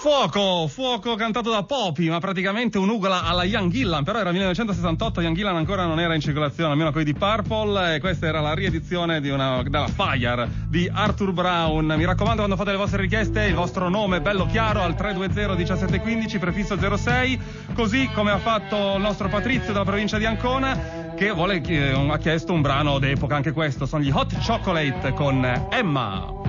Fuoco cantato da Poppy, ma praticamente un'ugola alla Ian Gillan, però era 1968, Ian Gillan ancora non era in circolazione, almeno quelli di Purple, e questa era la riedizione della Fire di Arthur Brown. Mi raccomando, quando fate le vostre richieste, il vostro nome bello chiaro al 320 1715 prefisso 06, così come ha fatto il nostro Patrizio dalla provincia di Ancona, che ha chiesto un brano d'epoca, anche questo, sono gli Hot Chocolate con Emma.